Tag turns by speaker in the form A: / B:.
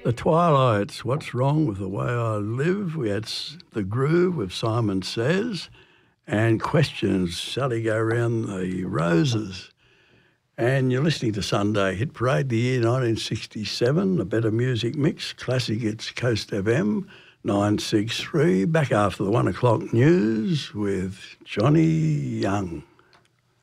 A: The Twilights, What's Wrong with the Way I Live? We had The Groove with Simon Says, and Questions, Sally Go Round the Roses. And you're listening to Sunday Hit Parade, the year 1967, a better music mix, classic, it's Coast FM 963, back after the 1 o'clock news with Johnny Young.